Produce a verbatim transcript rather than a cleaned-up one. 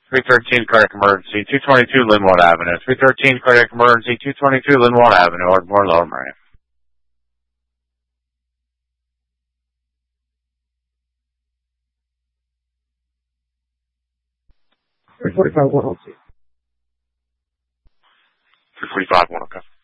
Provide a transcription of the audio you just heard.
three thirteen cardiac emergency, two twenty-two Linwood Avenue. three thirteen cardiac emergency, two twenty-two Linwood Avenue, Ardmore, Lower Merion. three forty-five, one oh two. three forty-five, one okay.